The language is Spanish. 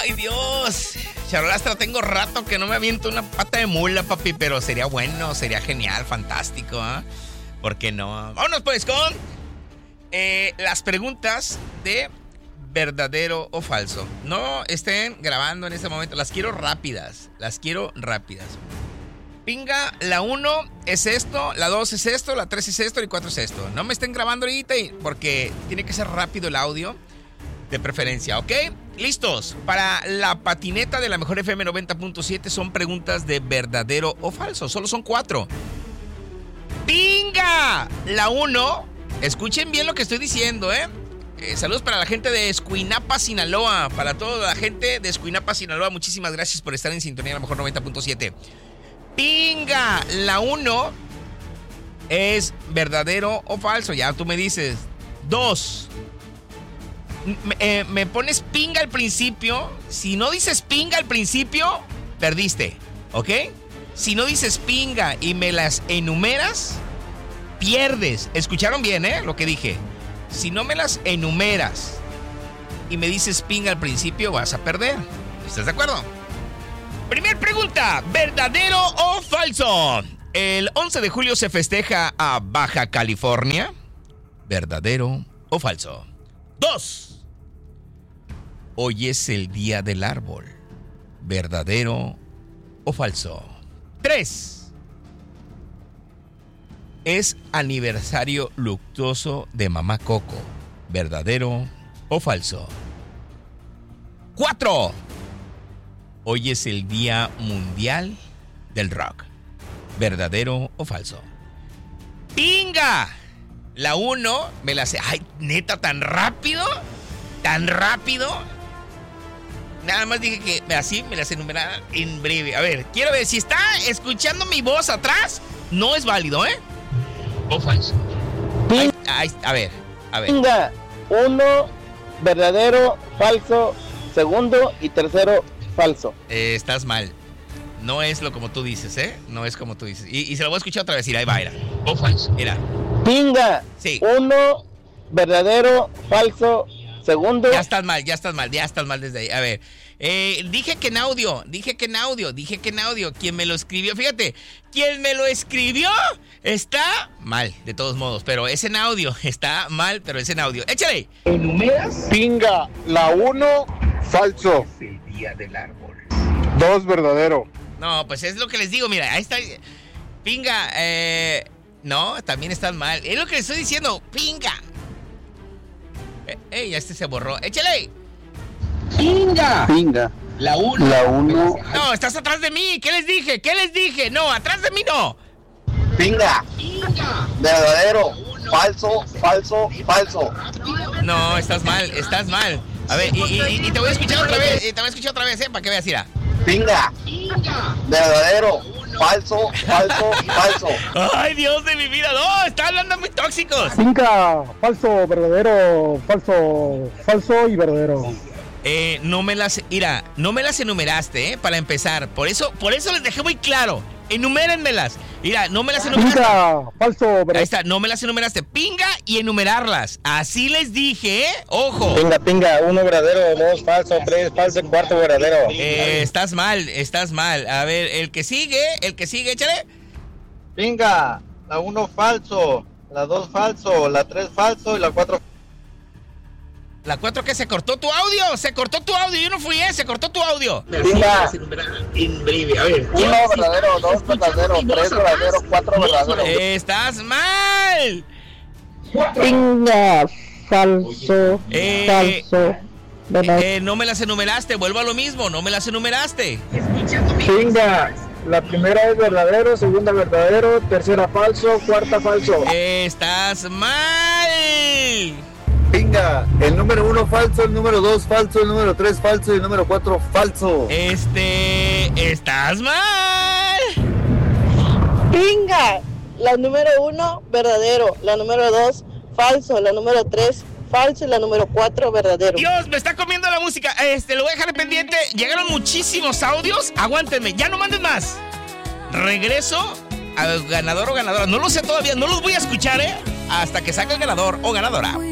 Ay, Dios. Charolastra, tengo rato que no me aviento una pata de mula, papi, pero sería bueno, sería genial, fantástico, ¿eh? ¿Por qué no? Vámonos pues con las preguntas de verdadero o falso. No estén grabando en este momento, las quiero rápidas. Pinga, la 1 es esto, la 2 es esto, la 3 es esto y 4 es esto. No me estén grabando ahorita porque tiene que ser rápido el audio, de preferencia, ¿ok? ¿Listos? Para la patineta de la Mejor FM 90.7 son preguntas de verdadero o falso. Solo son 4. ¡Pinga! La 1, escuchen bien lo que estoy diciendo, ¿eh? Saludos para la gente de Escuinapa, Sinaloa. Para toda la gente de Escuinapa, Sinaloa, muchísimas gracias por estar en sintonía de la Mejor 90.7. ¡Pinga! La 1 es verdadero o falso. Ya tú me dices. 2. Me pones pinga al principio. Si no dices pinga al principio, perdiste, ¿ok? Si no dices pinga y me las enumeras, pierdes. ¿Escucharon bien, lo que dije? Si no me las enumeras y me dices pinga al principio, vas a perder. ¿Estás de acuerdo? Primer pregunta, ¿verdadero o falso? El 11 de julio se festeja a Baja California. ¿Verdadero o falso? 2. Hoy es el día del árbol. ¿Verdadero o falso? 3. Es aniversario luctuoso de Mamá Coco. ¿Verdadero o falso? 4. Hoy es el Día Mundial del Rock. ¿Verdadero o falso? ¡Pinga! La 1 me la sé. ¡Ay, neta, tan rápido! ¿Tan rápido? Nada más dije que así me las enumerara en breve. A ver, quiero ver, si está escuchando mi voz atrás, no es válido, ¿eh? O falso. A ver. Pinga, 1, verdadero, falso, segundo y tercero, falso. Estás mal. No es como tú dices, ¿eh? No es como tú dices. Y se lo voy a escuchar otra vez. Mira, ahí va, era. O falso. Mira. Pinga, sí. 1, verdadero, falso, segundo. Ya estás mal desde ahí. A ver, dije que en audio. Quien me lo escribió, fíjate, quien me lo escribió está mal, de todos modos, pero es en audio. Está mal, pero es en audio. Échale. ¿Enumeras? Pinga, la 1, falso. Es el día del árbol. 2, verdadero. No, pues es lo que les digo, mira, ahí está. Pinga, no, también están mal. Es lo que les estoy diciendo, pinga. Ya se borró. ¡Échale! Pinga. La 1. No, estás atrás de mí. ¿Qué les dije? No, atrás de mí no. Pinga. Verdadero. Falso. No, estás mal. A ver, y te voy a escuchar otra vez. Para que veas, mira. Pinga. Verdadero. Falso. Ay, Dios de mi vida. No, están hablando muy tóxicos. Pinga, falso, verdadero, falso y verdadero. No me las enumeraste, para empezar. Por eso les dejé muy claro. Enumérenmelas. Mira, no me las enumeraste. Pinga, falso, verdadero. Ahí está, no me las enumeraste. Pinga y enumerarlas. Así les dije, Ojo. Pinga, 1 verdadero, 2 falso, 3 falso, 4 verdadero. Estás mal. A ver, el que sigue, échale. Pinga, la 1 falso, la 2 falso, la 3 falso y la 4. ¿La 4 que se cortó tu audio? Yo no fui, se cortó tu audio. Pinga. En breve, a ver. 1 verdadero, 2 verdadero, 3 verdadero, 4 verdadero. Estás mal. Pinga, falso. No me las enumeraste, vuelvo a lo mismo, no me las enumeraste. Pinga, la primera es verdadero, segunda verdadero, tercera falso, cuarta falso. Estás mal. Pinga, el número 1 falso, el número 2 falso, el número 3 falso y el número 4 falso. Estás mal. Pinga, la número 1 verdadero, la número 2 falso, la número 3 falso y la número 4 verdadero. Dios, me está comiendo la música. Lo voy a dejar pendiente. Llegaron muchísimos audios. Aguántenme, ya no manden más. Regreso a ganador o ganadora. No lo sé todavía, no los voy a escuchar, hasta que salga el ganador o ganadora.